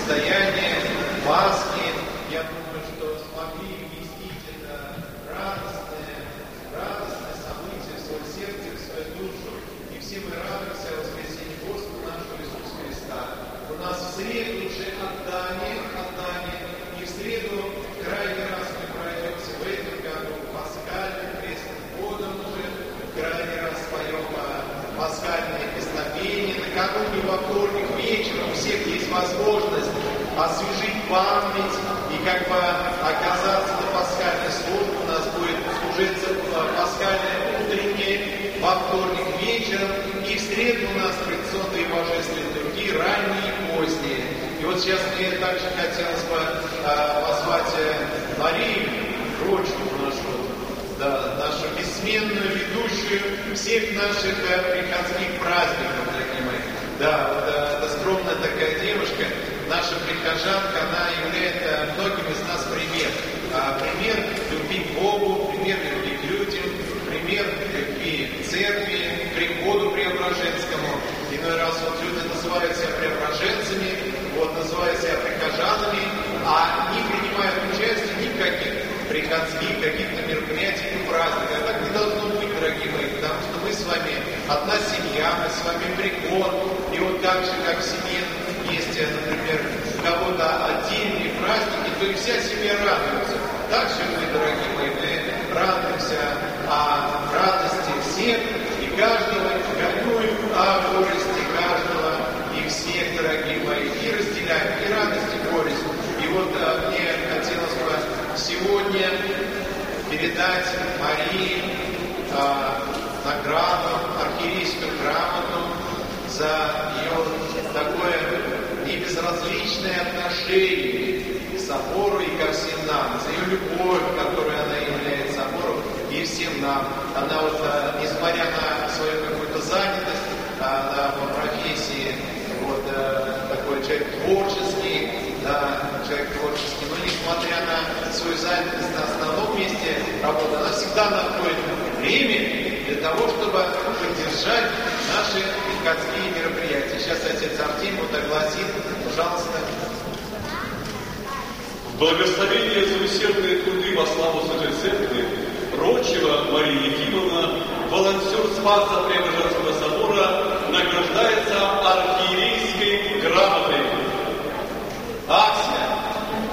состояние Пасхи. Я думаю, что смогли вместить это радостное событие в свое сердце, в свою душу. И все мы радуемся о воскресении Господа нашего Иисуса Христа. У нас в среду уже отдание, и в среду крайний раз мы пройдемся в этом году пасхальным крестным годом уже, крайний раз поем пасхальные песнопения. Накануне во вторник вечером у всех есть возможность освежить память и оказаться на пасхальной службе. У нас будет служиться пасхальное утреннее, во вторник вечером, и в среду у нас традиционные божественные литургии, ранние и поздние. И вот сейчас мне также хотелось бы позвать Марию, дочку нашу бессменную ведущую всех наших приходских праздников, дорогие мои. Это скромная такая девушка, наша прихожанка, она является многим из нас пример. Пример любви к Богу, пример любви к людям, пример любви к церкви, к приходу преображенскому. Иной раз люди называют себя преображенцами, называют себя прихожанами, а не принимают участие ни в каких приходских, каких-то мероприятиях и праздниках. Так не должно быть, дорогие мои, потому что мы с вами одна семья, мы с вами приход, и вот так же, как в семье есть, например, у кого-то отдельные праздники, то и вся семья радуется. Так же мы, дорогие мои, мы радуемся о радости всех и каждого, горюем о горести каждого и всех, дорогие мои, и разделяем и радость, и горесть. И вот мне хотелось бы сегодня передать Марии награду, архиерейскую грамоту за ее такое небезразличное отношение к собору и ко всем нам, за ее любовь, которой она является собору и всем нам. Она несмотря на свою какую-то занятость, она по профессии такой человек творческий, но несмотря на свою занятость на основном месте работы, она всегда находит время для того, чтобы поддержать наши приходские мероприятия. Сейчас отец Артемий огласит, пожалуйста. В благословение за усердные труды во славу Святой Церкви Рочева Мария Ефимовна, волонтер Спаса Преображенского